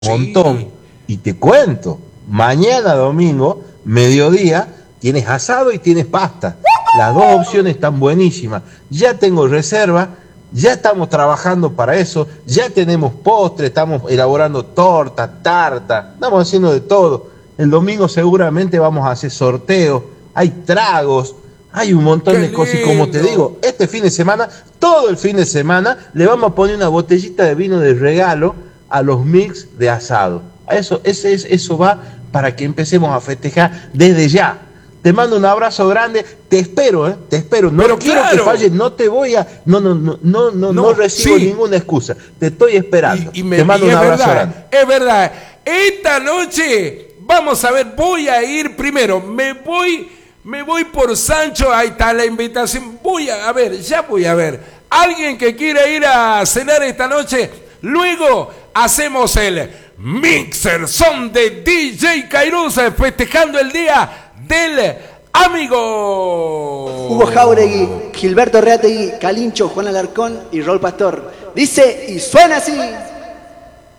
montón. Sí. Y te cuento, mañana domingo, mediodía, tienes asado y tienes pasta. Las dos opciones están buenísimas. Ya tengo reserva, ya estamos trabajando para eso, ya tenemos postre, estamos elaborando torta, tarta, estamos haciendo de todo. El domingo seguramente vamos a hacer sorteos, hay tragos, hay un montón ¡Qué de cosas. Y como te lindo! digo, este fin de semana, todo el fin de semana, le vamos a poner una botellita de vino de regalo a los mix de asado. Eso va para que empecemos a festejar desde ya. Te mando un abrazo grande, te espero, te espero. No Pero quiero claro. que falles, no te voy a, no recibo sí. ninguna excusa. Te estoy esperando. Y Te mando un es abrazo verdad, grande. es verdad. Esta noche, vamos a ver, voy a ir primero, me voy por Sancho, ahí está la invitación. Ya voy a ver. Alguien que quiera ir a cenar esta noche, luego hacemos el Mixer Son de DJ Kairos festejando el día del amigo. Hugo Jauregui, Gilberto Reategui, Calincho, Juan Alarcón y Rol Pastor. Dice y suena así.